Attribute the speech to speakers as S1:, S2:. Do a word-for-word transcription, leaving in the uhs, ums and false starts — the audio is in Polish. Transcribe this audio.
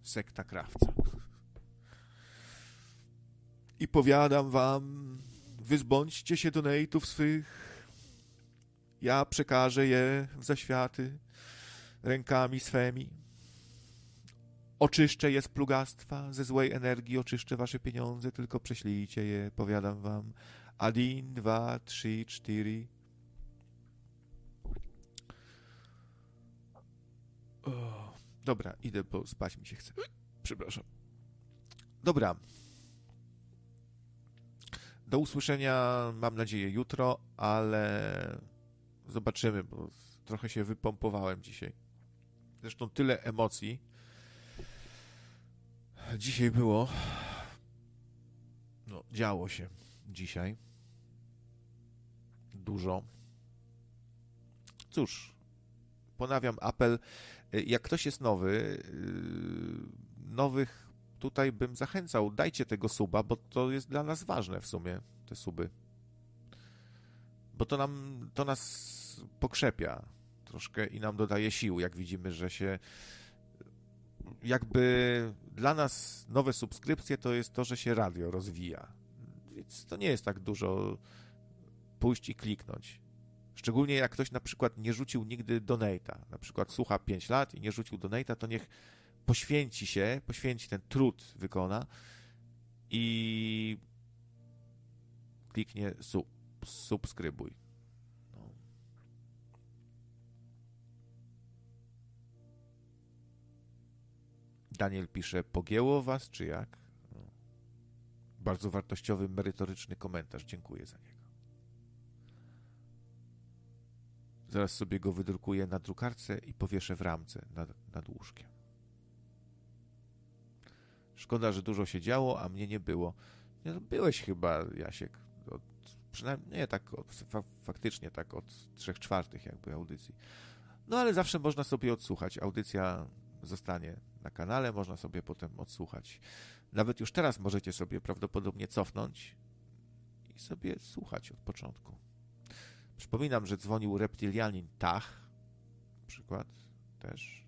S1: sekta Krawca. I powiadam wam, wyzbądźcie się donate'ów swych, ja przekażę je w zaświaty rękami swemi. Oczyszczę je z plugastwa, ze złej energii oczyszczę wasze pieniądze, tylko prześlijcie je, powiadam wam. Один, dwa, trzy, cztery. O, dobra, idę, bo spać mi się chce. Przepraszam. Dobra. Do usłyszenia, mam nadzieję, jutro, ale zobaczymy, bo trochę się wypompowałem dzisiaj. Zresztą tyle emocji dzisiaj było. No, działo się dzisiaj. Dużo. Cóż, ponawiam apel. Jak ktoś jest nowy, nowych tutaj bym zachęcał, dajcie tego suba, bo to jest dla nas ważne w sumie, te suby. Bo to nam, to nas pokrzepia troszkę i nam dodaje sił, jak widzimy, że się jakby dla nas nowe subskrypcje to jest to, że się radio rozwija. Więc to nie jest tak dużo pójść i kliknąć. Szczególnie jak ktoś na przykład nie rzucił nigdy donate'a, na przykład słucha pięć lat i nie rzucił donate'a, to niech poświęci się, poświęci ten trud, wykona i kliknie sub, subskrybuj. No. Daniel pisze, pogięło was, czy jak? No. Bardzo wartościowy, merytoryczny komentarz, dziękuję za niego. Zaraz sobie go wydrukuję na drukarce i powieszę w ramce nad, nad łóżkiem. Szkoda, że dużo się działo, a mnie nie było. Nie, no byłeś chyba, Jasiek, od, przynajmniej nie tak, od, fa, faktycznie tak od trzech czwartych jakby audycji. No ale zawsze można sobie odsłuchać. Audycja zostanie na kanale, można sobie potem odsłuchać. Nawet już teraz możecie sobie prawdopodobnie cofnąć i sobie słuchać od początku. Przypominam, że dzwonił reptylianin Tach, na przykład też.